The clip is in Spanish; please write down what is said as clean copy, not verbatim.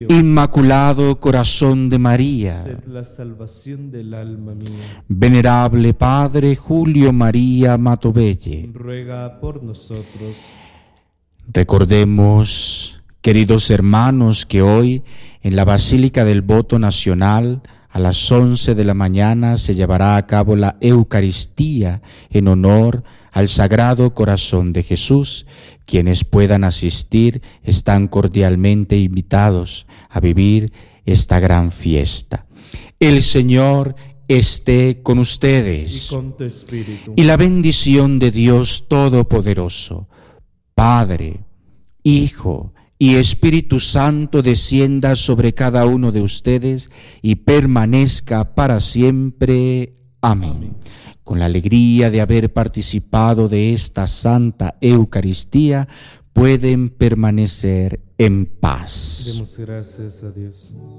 Inmaculado Corazón de María, sed la salvación del alma mía. Venerable Padre Julio María Matovelle, Ruega por nosotros. recordemos, queridos hermanos, que hoy en la Basílica del Voto Nacional a las 11 de la mañana se llevará a cabo la Eucaristía en honor al Sagrado Corazón de Jesús. Quienes puedan asistir están cordialmente invitados a vivir esta gran fiesta. El Señor esté con ustedes. Y con tu espíritu. Y la bendición de Dios Todopoderoso, Padre, Hijo y Espíritu Santo, descienda sobre cada uno de ustedes y permanezca para siempre. Amén. Con la alegría de haber participado de esta Santa Eucaristía, pueden permanecer en paz. Demos gracias a Dios.